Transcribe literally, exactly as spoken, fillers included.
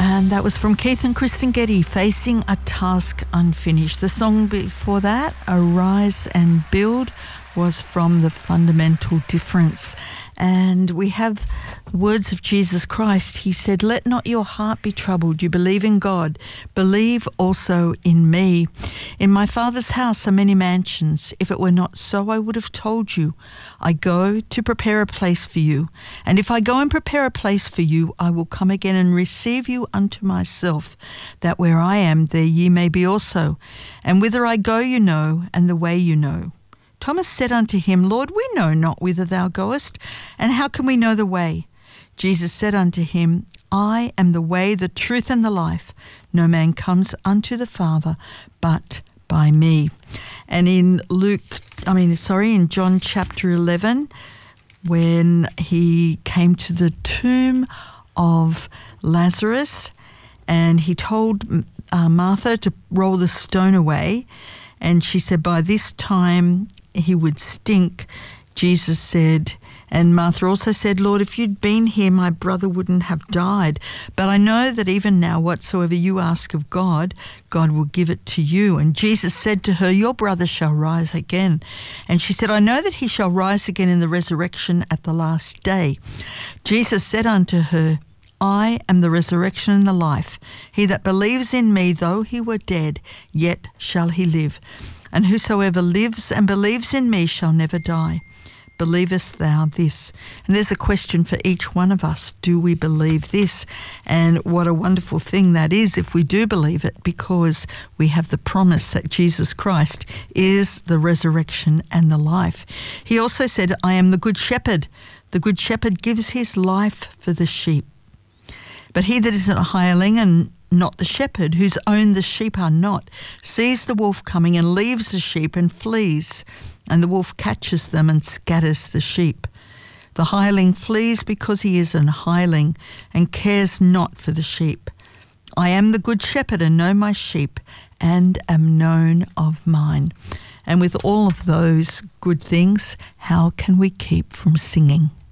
And that was from Keith and Kristen Getty, Facing a Task Unfinished. The song before that, Arise and Build, was from The Fundamental Difference. And we have the words of Jesus Christ. He said, "Let not your heart be troubled. You believe in God. Believe also in me. In my Father's house are many mansions. If it were not so, I would have told you. I go to prepare a place for you. And if I go and prepare a place for you, I will come again and receive you unto myself, that where I am, there ye may be also. And whither I go you know, and the way you know." Thomas said unto him, "Lord, we know not whither thou goest, and how can we know the way?" Jesus said unto him, "I am the way, the truth, and the life. No man comes unto the Father but by me." And in Luke, I mean, sorry, in John chapter eleven, when he came to the tomb of Lazarus, and he told uh, Martha to roll the stone away, and she said, "By this time he would stink." Jesus said, and Martha also said, "Lord, if you'd been here, my brother wouldn't have died. But I know that even now, whatsoever you ask of God, God will give it to you." And Jesus said to her, "Your brother shall rise again." And she said, "I know that he shall rise again in the resurrection at the last day." Jesus said unto her, "I am the resurrection and the life. He that believes in me, though he were dead, yet shall he live. And whosoever lives and believes in me shall never die. Believest thou this?" And there's a question for each one of us. Do we believe this? And what a wonderful thing that is if we do believe it, because we have the promise that Jesus Christ is the resurrection and the life. He also said, "I am the good shepherd. The good shepherd gives his life for the sheep. But he that is a hireling and not the shepherd, whose own the sheep are not, sees the wolf coming and leaves the sheep and flees, and the wolf catches them and scatters the sheep. The hireling flees because he is an hireling and cares not for the sheep. I am the good shepherd and know my sheep and am known of mine." And with all of those good things, how can we keep from singing?